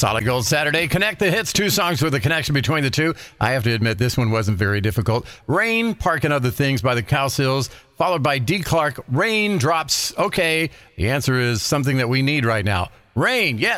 Solid Gold Saturday. Connect the hits. 2 songs with a connection between the two. I have to admit, this one wasn't very difficult. Rain, Park and Other Things by the Cowsills, followed by D. Clark, Raindrops. Okay, the answer is something that we need right now. Rain, yes.